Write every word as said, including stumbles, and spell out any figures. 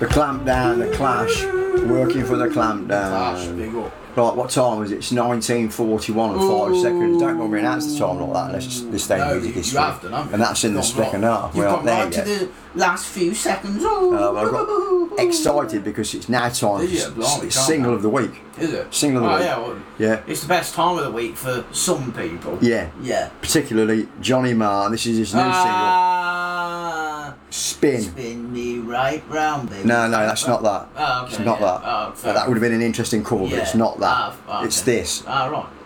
The Clampdown, the Clash, working for the Clampdown. Clash, big up. Right, what time was it? It's nineteen forty-one and five Ooh. seconds. Don't normally announce the time like that unless this day No, music you- history. you have done, haven't you? And that's in the Gone second right. half. You've We're gone not there right yet. to the last few seconds. Oh, Uh, well, I got excited because it's now time Is for it? Blimey, s- calm single down. of the week. Is it? Single of the oh, week. Yeah, well, Yeah, it's the best time of the week for some people. yeah. Yeah. Particularly Johnny Marr. This is his new single, Ah, Spin. spin me right round, baby. No, no, that's not that. Oh, okay, It's not yeah. that. Oh, fair that would have been an interesting cover, but Yeah. it's not that. Ah, okay. It's this. Ah, right.